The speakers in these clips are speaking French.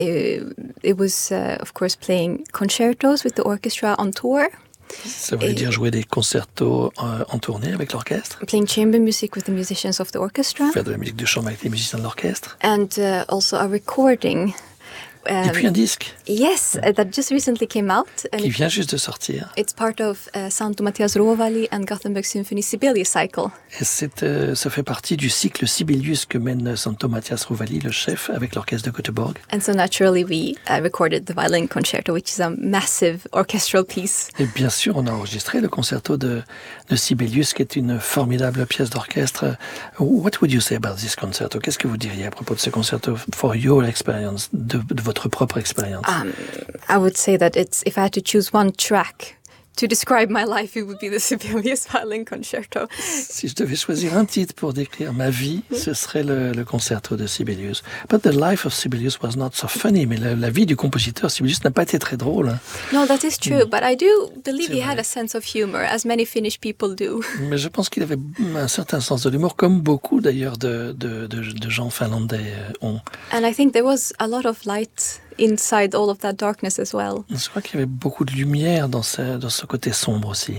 it was, of course, playing concertos with the orchestra on tour. Ça voulait dire jouer des concertos en tournée avec l'orchestre. Playing chamber music with the musicians of the orchestra. Faire de la musique de chambre avec les musiciens de l'orchestre. And also a recording. Et puis un disque. Yes, that just recently came out. Qui vient juste de sortir. It's part of Santo Mattias Rovali and Gothenburg Symphony Sibelius cycle. Et ça fait partie du cycle Sibelius que mène Santo Mattias Rovali, le chef, avec l'orchestre de Göteborg. And so naturally we recorded the violin concerto, which is a massive orchestral piece. Et bien sûr, on a enregistré le concerto de Sibelius, qui est une formidable pièce d'orchestre. What would you say about this concerto? Qu'est-ce que vous diriez à propos de ce concerto for your experience, de votre propre expérience? I would say that if I had to choose one track to describe my life, it would be the Sibelius Violin Concerto. Si je devais choisir un titre pour décrire ma vie, ce serait le concerto de Sibelius. But the life of Sibelius was not so funny. Mais la vie du compositeur Sibelius n'a pas été très drôle. Hein. No, that is true. But I do believe he had a sense of humor, as many Finnish people do. Mais je pense qu'il avait un certain sens de l'humour, comme beaucoup d'ailleurs de gens finlandais ont. And I think there was a lot of light inside all of that darkness as well. Je crois qu'il y avait beaucoup de lumière dans ce côté sombre aussi.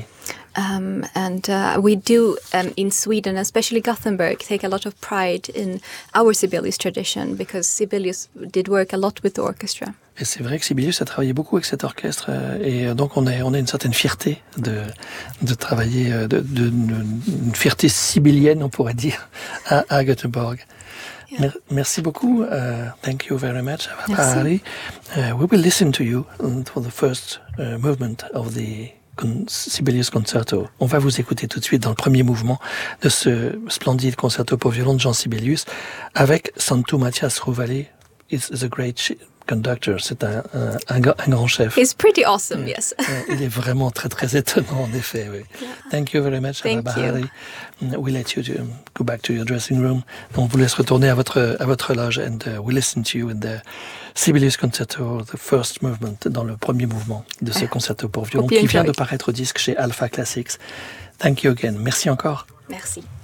We do, in Sweden, especially Gothenburg, take a lot of pride in our Sibelius tradition because Sibelius did work a lot with the orchestra. Et c'est vrai que Sibelius a travaillé beaucoup avec cet orchestre et donc on a une certaine fierté de travailler, une fierté sibylienne, on pourrait dire, à Göteborg. Yeah. Merci beaucoup. Thank you very much, Harry. We will listen to you for the first movement of the Sibelius Concerto. On va vous écouter tout de suite dans le premier mouvement de ce splendide concerto pour violon de Jean Sibelius avec Santo Mattias Rovali. It's a great conductor. C'est un grand chef. He's pretty awesome, yes. Il est vraiment très très étonnant en effet. Oui. Yeah. Thank you very much, Harry. We let you go back to your dressing room. On vous laisse retourner à votre loge and we listen to you in the Sibelius Concerto, the first movement, dans le premier mouvement de ce concerto pour violon qui vient de paraître au disque chez Alpha Classics. Thank you again. Merci encore. Merci.